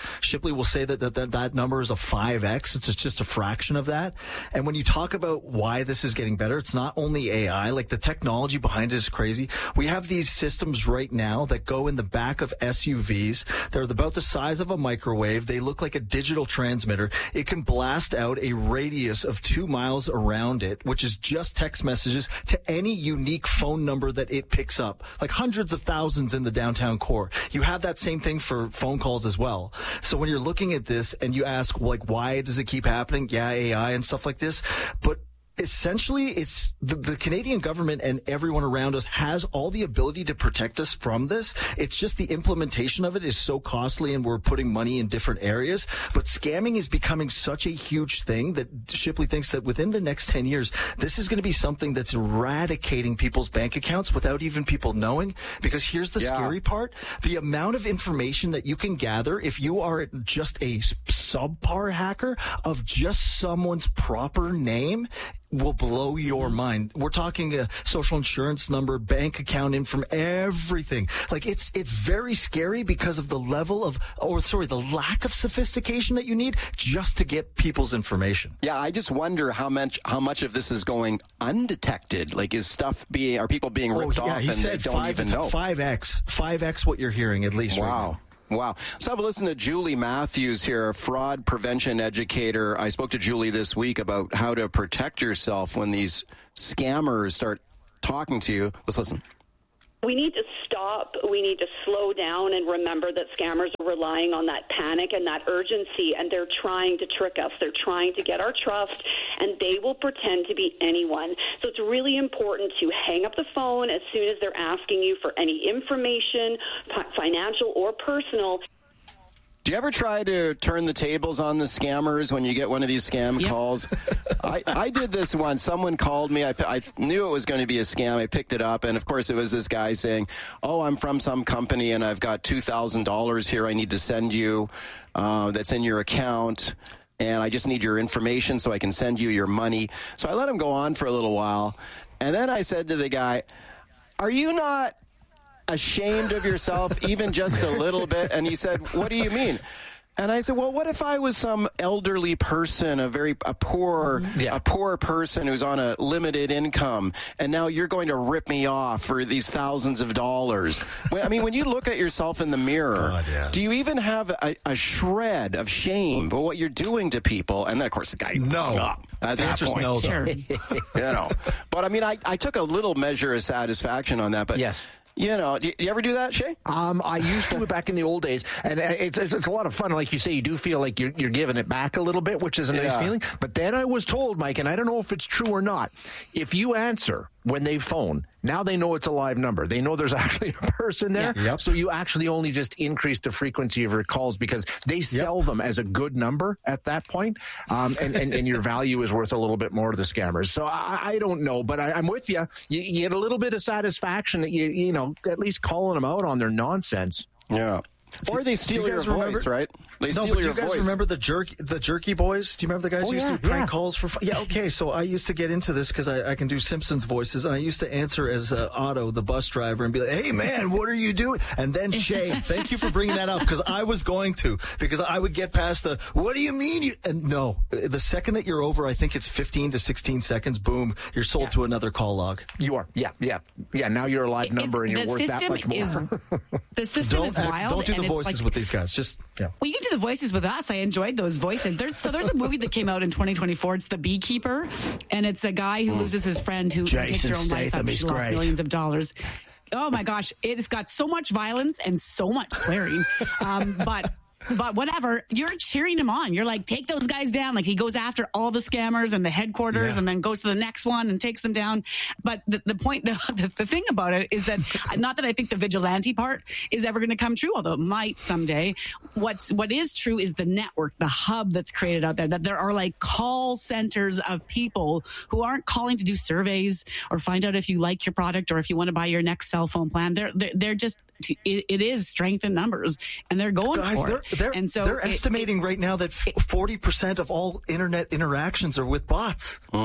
Shipley will say that that, that that number is a five X. It's just a fraction of that. And when you talk about why this is getting better, it's not only A I. Like, the technology behind it is crazy. We have these systems right now that go in the back of S U Vs. They're about the size of a microwave. They look like a digital transmitter. It can blast out a radius of two miles around it, which is just text messages to any unique phone number that it picks up, like hundreds of thousands in the downtown core. You have that same thing for phone calls as well. So when you're looking at this and you ask, like, why does it keep happening? Yeah, A I and stuff like this. But essentially, it's the, the Canadian government and everyone around us has all the ability to protect us from this. It's just the implementation of it is so costly, and we're putting money in different areas. But scamming is becoming such a huge thing that Shipley thinks that within the next ten years, this is going to be something that's eradicating people's bank accounts without even people knowing. Because here's the yeah. scary part. The amount of information that you can gather if you are just a subpar hacker of just someone's proper name will blow your mind. We're talking a social insurance number, bank account info, everything. Like, it's it's very scary because of the level of, or sorry, the lack of sophistication that you need just to get people's information. Yeah, I just wonder how much how much of this is going undetected. Like, is stuff being, are people being ripped oh, yeah, off he and said they don't five, even know? five X, five X what you're hearing at least. Wow. Right now. Wow. Let's have a listen to Julie Matthews here, a fraud prevention educator. I spoke to Julie this week about how to protect yourself when these scammers start talking to you. Let's listen. We need to stop. We need to slow down and remember that scammers are relying on that panic and that urgency, and they're trying to trick us. They're trying to get our trust, and they will pretend to be anyone. So it's really important to hang up the phone as soon as they're asking you for any information, financial or personal. Do you ever try to turn the tables on the scammers when you get one of these scam yep. calls? I, I did this once. Someone called me. I, I knew it was going to be a scam. I picked it up, and of course it was this guy saying, oh, I'm from some company, and I've got two thousand dollars here I need to send you uh, that's in your account, and I just need your information so I can send you your money. So I let him go on for a little while, and then I said to the guy, are you not ashamed of yourself, even just a little bit? And he said, what do you mean? And I said, well, what if I was some elderly person, a very a poor yeah. a poor person who's on a limited income, and now you're going to rip me off for these thousands of dollars? I mean, when you look at yourself in the mirror, God, yeah. do you even have a, a shred of shame about what you're doing to people? And then, of course, the guy no. hung up at the that answer's point. No, sure. you know, but I mean, I, I took a little measure of satisfaction on that. But yes. You know, do you, do you ever do that, Shay? Um, I used to back in the old days, and it's, it's it's a lot of fun. Like you say, you do feel like you're you're giving it back a little bit, which is a yeah. nice feeling. But then I was told, Mike, and I don't know if it's true or not, if you answer when they phone, now they know it's a live number. They know there's actually a person there. Yeah. Yep. So you actually only just increase the frequency of your calls because they sell yep. them as a good number at that point. Um, and, and, and your value is worth a little bit more to the scammers. So I, I don't know, but I, I'm with you. you. You get a little bit of satisfaction that you, you know, at least calling them out on their nonsense. Yeah. Or they steal you your remember? voice, right? They no, steal but do your you guys voice. remember the jerk, the jerky boys? Do you remember the guys oh, who used yeah, to do prank yeah. calls for fun? Yeah, okay. So I used to get into this because I, I can do Simpsons voices, and I used to answer as uh, Otto, the bus driver, and be like, "Hey, man, what are you doing?" And then Shay, thank you for bringing that up because I was going to because I would get past the "What do you mean?" You? And no, the second that you're over, I think it's fifteen to sixteen seconds. Boom, you're sold yeah. to another call log. You are, yeah, yeah, yeah. Now you're a live number, it, and you're worth that much more. Is, the system don't is wild. Don't do the and voices it's like, with these guys. Just yeah. Well, you can do the voices with us. I enjoyed those voices. There's so there's a movie that came out in twenty twenty-four. It's The Beekeeper, and it's a guy who loses his friend who Jason takes their own life Statham, after he's she lost great. millions of dollars. Oh my gosh, it's got so much violence and so much swearing, um, but. But whatever, you're cheering him on. You're like, take those guys down. Like he goes after all the scammers and the headquarters yeah. and then goes to the next one and takes them down. But the, the point, the, the, the thing about it is that not that I think the vigilante part is ever going to come true, although it might someday. What's, what is true is the network, the hub that's created out there, that there are like call centers of people who aren't calling to do surveys or find out if you like your product or if you want to buy your next cell phone plan. They're, they're, they're just, it, it is strength in numbers and they're going Guys, for they're, it. They're, and so they're it, estimating it, right now that forty percent of all internet interactions are with bots. Mm.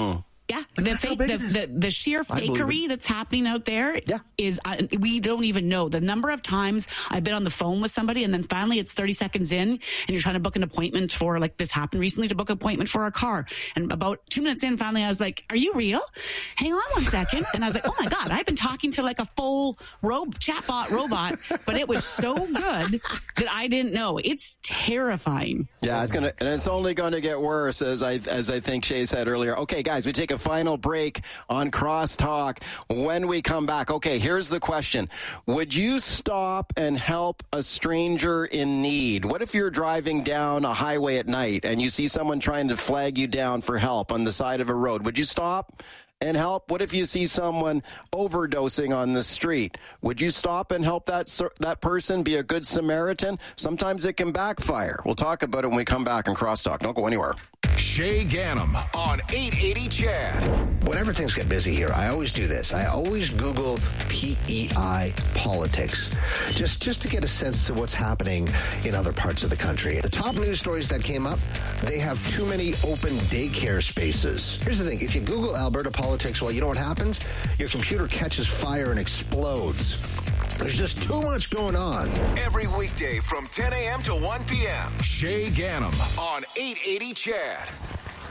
Yeah, Like, the, that's how fake, big the, it is. the the sheer I believe fakery it. that's happening out there Yeah. is uh, we don't even know the number of times I've been on the phone with somebody, and then finally it's thirty seconds in, and you're trying to book an appointment for, like, this happened recently, to book an appointment for a car, and about two minutes in, finally I was like, "Are you real? Hang on one second," and I was like, "Oh my god, I've been talking to like a full ro- chatbot robot," but it was so good that I didn't know. It's terrifying. Yeah, it's gonna, and it's only going to get worse, as I as I think Shay said earlier. Okay, guys, we take a final break on Crosstalk. When we come back, okay, here's the question: would you stop and help a stranger in need? What if you're driving down a highway at night and you see someone trying to flag you down for help on the side of a road? Would you stop and help? What if you see someone overdosing on the street? Would you stop and help that that person, be a good Samaritan? Sometimes it can backfire. We'll talk about it when we come back in Crosstalk. Don't go anywhere. Shay Ganem on eight eighty C H A D. Whenever things get busy here, I always do this. I always Google P E I politics, just just to get a sense of what's happening in other parts of the country. The top news stories that came up, they have too many open daycare spaces. Here's the thing. If you Google Alberta politics, well, you know what happens? Your computer catches fire and explodes. There's just too much going on. Every weekday from ten a.m. to one p.m. Shay Ganem on eight eighty C H A D.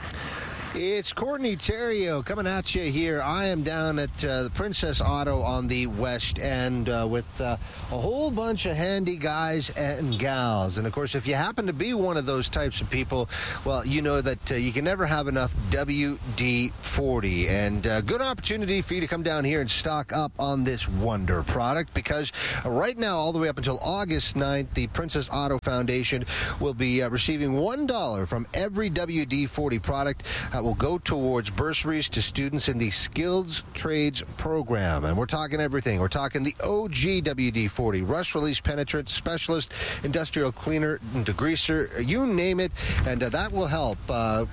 It's Courtney Theriault coming at you here. I am down at uh, the Princess Auto on the West End uh, with uh, a whole bunch of handy guys and gals. And, of course, if you happen to be one of those types of people, well, you know that uh, you can never have enough W D forty. And uh, good opportunity for you to come down here and stock up on this wonder product, because uh, right now, all the way up until August ninth, the Princess Auto Foundation will be uh, receiving one dollar from every W D forty product. Uh, will go towards bursaries to students in the Skills Trades program. And we're talking everything. We're talking the O G W D forty, rust release penetrant, specialist, industrial cleaner, degreaser, you name it. And uh, that will help uh,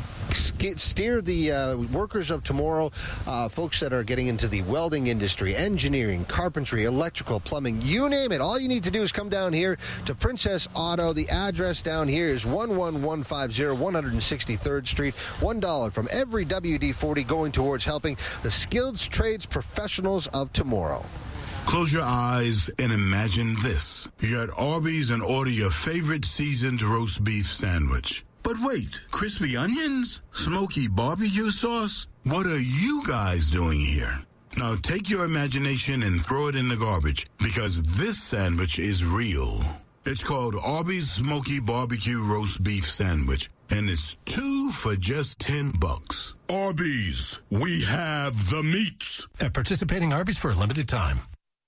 steer the uh, workers of tomorrow, uh, folks that are getting into the welding industry, engineering, carpentry, electrical, plumbing, you name it. All you need to do is come down here to Princess Auto. The address down here is one one one five zero one sixty-third Street. one dollar from every W D forty going towards helping the skilled trades professionals of tomorrow. Close your eyes and imagine this. You're at Arby's and order your favorite seasoned roast beef sandwich. But wait, crispy onions? Smoky barbecue sauce? What are you guys doing here? Now take your imagination and throw it in the garbage, because this sandwich is real. It's called Arby's Smoky Barbecue Roast Beef Sandwich, and it's two for just ten bucks. Arby's, we have the meats. At participating Arby's for a limited time.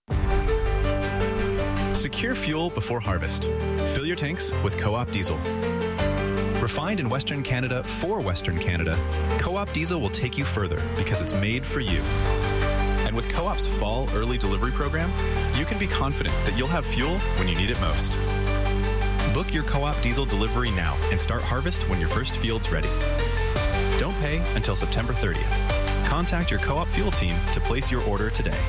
Secure fuel before harvest. Fill your tanks with Co-op Diesel. Refined in Western Canada for Western Canada, Co-op Diesel will take you further because it's made for you. And with Co-op's fall early delivery program, you can be confident that you'll have fuel when you need it most. Book your Co-op Diesel delivery now and start harvest when your first field's ready. Don't pay until September thirtieth. Contact your Co-op fuel team to place your order today.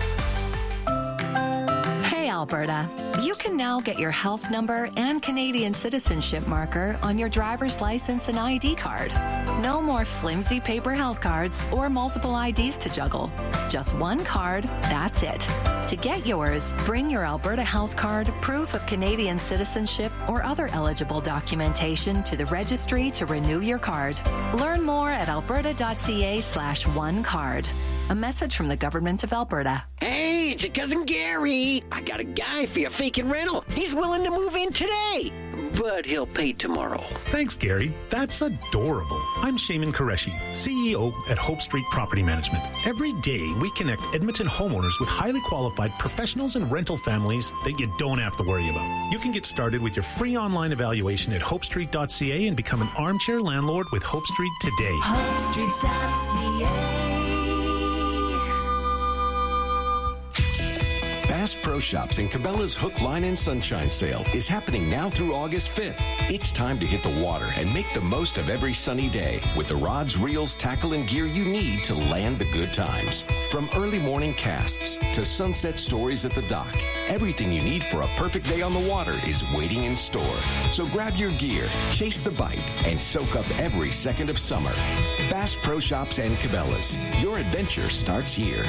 Hey, Alberta. You can now get your health number and Canadian citizenship marker on your driver's license and I D card. No more flimsy paper health cards or multiple I Ds to juggle. Just one card, that's it. To get yours, bring your Alberta health card, proof of Canadian citizenship, or other eligible documentation to the registry to renew your card. Learn more at alberta.ca slash one card. A message from the Government of Alberta. Hey, it's your cousin Gary. I got a guy for your vacant rental. He's willing to move in today, but he'll pay tomorrow. Thanks, Gary. That's adorable. I'm Shaman Qureshi, C E O at Hope Street Property Management. Every day, we connect Edmonton homeowners with highly qualified professionals and rental families that you don't have to worry about. You can get started with your free online evaluation at hope street dot c a and become an armchair landlord with Hope Street today. hope street dot c a Bass Pro Shops and Cabela's Hook, Line, and Sunshine sale is happening now through August fifth. It's time to hit the water and make the most of every sunny day with the rods, reels, tackle, and gear you need to land the good times. From early morning casts to sunset stories at the dock, everything you need for a perfect day on the water is waiting in store. So grab your gear, chase the bite, and soak up every second of summer. Bass Pro Shops and Cabela's. Your adventure starts here.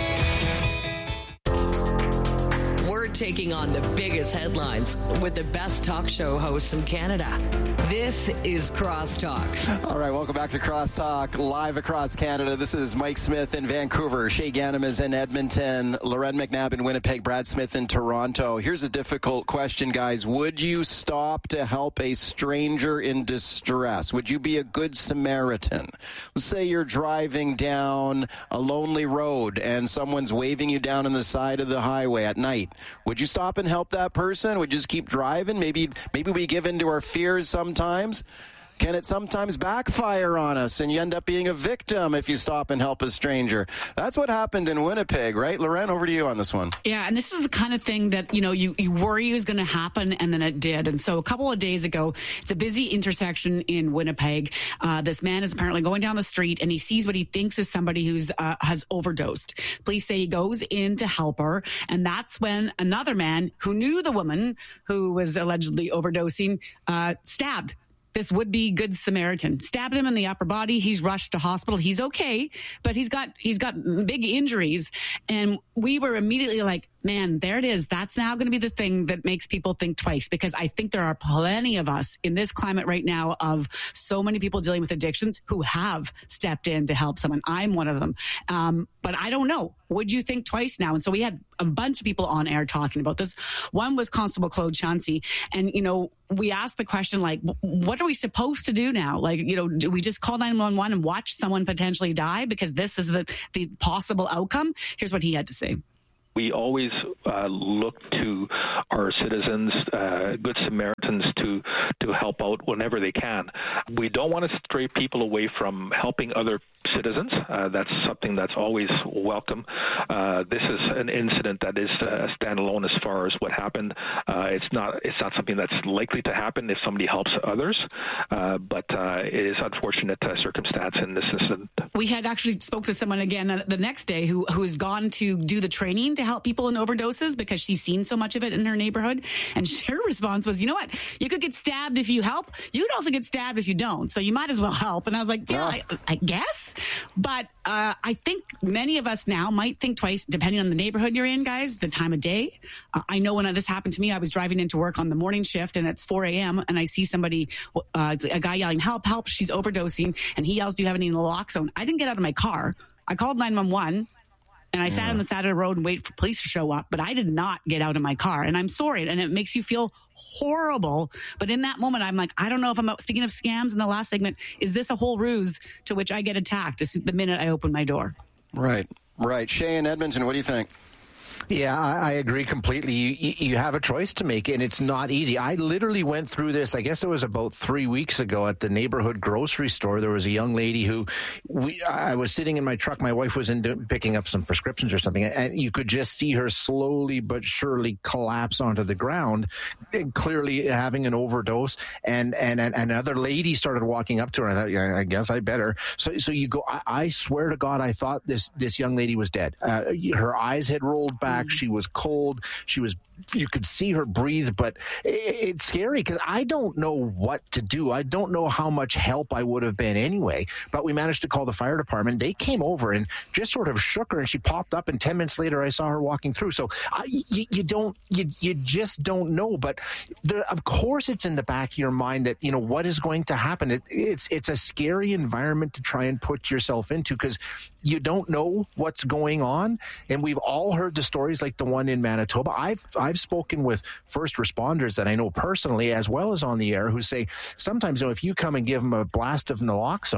We're taking on the biggest headlines with the best talk show hosts in Canada. This is Crosstalk. All right, welcome back to Crosstalk, live across Canada. This is Mike Smith in Vancouver, Shay Ganem is in Edmonton, Loren McNabb in Winnipeg, Brad Smith in Toronto. Here's a difficult question, guys. Would you stop to help a stranger in distress? Would you be a good Samaritan? Let's say you're driving down a lonely road and someone's waving you down on the side of the highway at night. Would you stop and help that person? Would you just keep driving? Maybe, maybe we give in to our fears sometimes. Can it sometimes backfire on us and you end up being a victim if you stop and help a stranger? That's what happened in Winnipeg, right? Loren, over to you on this one. Yeah, and this is the kind of thing that, you know, you, you worry is going to happen, and then it did. And so a couple of days ago, it's a busy intersection in Winnipeg. Uh, this man is apparently going down the street, and he sees what he thinks is somebody who's uh, has overdosed. Police say he goes in to help her, and that's when another man who knew the woman who was allegedly overdosing uh, stabbed this would-be Good Samaritan. Stabbed him in the upper body. He's rushed to hospital. He's okay, but he's got he's got big injuries. And we were immediately like, man, there it is. That's now going to be the thing that makes people think twice, because I think there are plenty of us in this climate right now of so many people dealing with addictions who have stepped in to help someone. I'm one of them. Um, but I don't know. Would you think twice now? And so we had a bunch of people on air talking about this. One was Constable Claude Chauncey. And, you know, we asked the question, like, what are we supposed to do now? Like, you know, do we just call nine one one and watch someone potentially die because this is the, the possible outcome? Here's what he had to say. We always uh, look to our citizens, uh, Good Samaritans, to to help out whenever they can. We don't want to stray people away from helping other citizens. Uh, that's something that's always welcome. Uh, this is an incident that is uh, standalone as far as what happened. Uh, it's not it's not something that's likely to happen if somebody helps others, uh, but uh, it is unfortunate uh, circumstance in this incident. We had actually spoke to someone again the next day who who's gone to do the training to help people in overdoses because she's seen so much of it in her neighborhood. And her response was, you know what? You could get stabbed if you help. You could also get stabbed if you don't. So you might as well help. And I was like, yeah, I, I guess. But uh, I think many of us now might think twice, depending on the neighborhood you're in, guys, the time of day. Uh, I know when this happened to me, I was driving into work on the morning shift and it's four a.m. and I see somebody, uh, a guy yelling, help, help, she's overdosing. And he yells, do you have any naloxone? I didn't get out of my car. I called nine one one. And I sat yeah. on the side of the road and waited for police to show up, but I did not get out of my car. And I'm sorry. And it makes you feel horrible. But in that moment, I'm like, I don't know if I'm out. Speaking of scams in the last segment, is this a whole ruse to which I get attacked the minute I open my door? Right, right. Shay in Edmonton, what do you think? Yeah, I, I agree completely. You, you have a choice to make, and it's not easy. I literally went through this, I guess it was about three weeks ago at the neighborhood grocery store. There was a young lady who, we, I was sitting in my truck. My wife was in picking up some prescriptions or something, and you could just see her slowly but surely collapse onto the ground, clearly having an overdose. And, and, and another lady started walking up to her. I thought, yeah, I guess I better. So, so you go, I, I swear to God, I thought this, this young lady was dead. Uh, her eyes had rolled back. She was cold. She was, you could see her breathe, but it's scary because I don't know what to do. I don't know how much help I would have been anyway, but we managed to call the fire department. They came over and just sort of shook her and she popped up, and ten minutes later I saw her walking through. So I, you, you don't, you, you just don't know, but there, of course it's in the back of your mind that, you know, what is going to happen. It, it's, it's a scary environment to try and put yourself into because you don't know what's going on. And we've all heard the stories like the one in Manitoba. I've I've spoken with first responders that I know personally as well as on the air who say sometimes, you know, if you come and give them a blast of naloxone,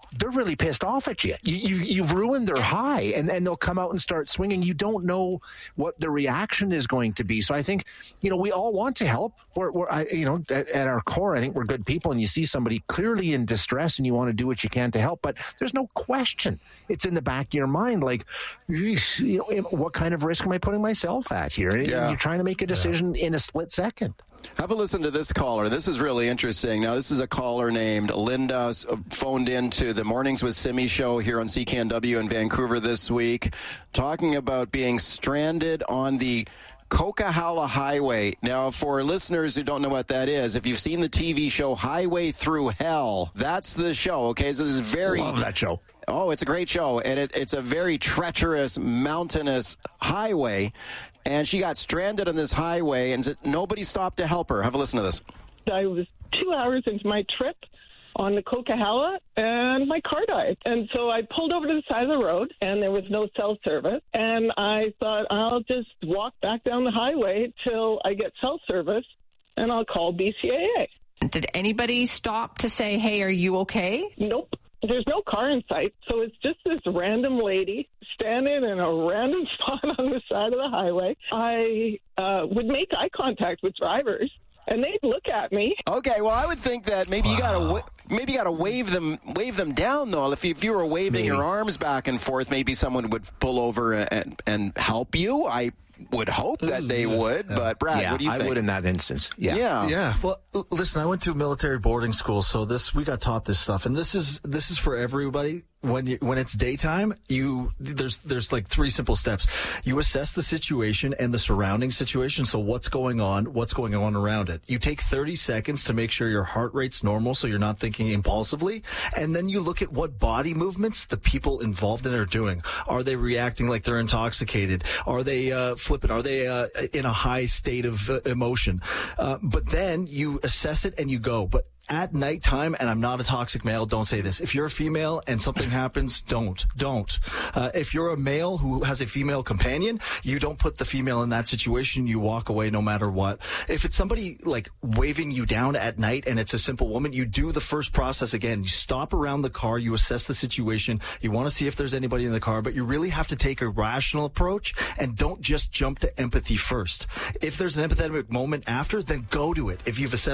they're really pissed off at you. You, you you've ruined their high, and then they'll come out and start swinging. You don't know what the reaction is going to be. So I think, you know, we all want to help. We're, we're I, you know, at, at our core, I think we're good people, and you see somebody clearly in distress, and you want to do what you can to help. But there's no question. It's in the back of your mind, like, you know, what kind of risk am I putting myself at here? Yeah. You're trying to make a decision yeah. in a split second. Have a listen to this caller. This is really interesting. Now, this is a caller named Linda, phoned into the Mornings with Simi show here on C K N W in Vancouver this week, talking about being stranded on the Coquihalla Highway. Now, for listeners who don't know what that is, if you've seen the T V show Highway Through Hell, that's the show, okay? So this is very... Love that show. Oh, it's a great show, and it, it's a very treacherous, mountainous highway. And she got stranded on this highway, and nobody stopped to help her. Have a listen to this. I was two hours into my trip on the Coquihalla, and my car died. And so I pulled over to the side of the road, and there was no cell service. And I thought, I'll just walk back down the highway till I get cell service, and I'll call B C A A. Did anybody stop to say, hey, are you okay? Nope. There's no car in sight, so it's just this random lady standing in a random spot on the side of the highway. I uh, would make eye contact with drivers, and they'd look at me. Okay, well, I would think that maybe wow. you gotta wa- maybe you gotta wave them wave them down though. If you, if you were waving maybe. your arms back and forth, maybe someone would pull over and and help you. I would hope that they would, yeah. but Brad, yeah, what do you think? I would in that instance. Yeah. yeah, yeah. Well, l- listen, I went to a military boarding school, so this we got taught this stuff, and this is this is for everybody. When you, when it's daytime, you there's there's like three simple steps. You assess the situation and the surrounding situation. So what's going on? What's going on around it? You take thirty seconds to make sure your heart rate's normal, so you're not thinking impulsively. And then you look at what body movements the people involved in it are doing. Are they reacting like they're intoxicated? Are they uh, flippant? Are they uh, in a high state of uh, emotion? Uh, but then you assess it and you go. But at nighttime, and I'm not a toxic male, don't say this. If you're a female and something happens, don't. Don't. Uh, if you're a male who has a female companion, you don't put the female in that situation. You walk away no matter what. If it's somebody like waving you down at night and it's a simple woman, you do the first process again. You stop around the car, you assess the situation, you want to see if there's anybody in the car, but you really have to take a rational approach and don't just jump to empathy first. If there's an empathetic moment after, then go to it. If you've assessed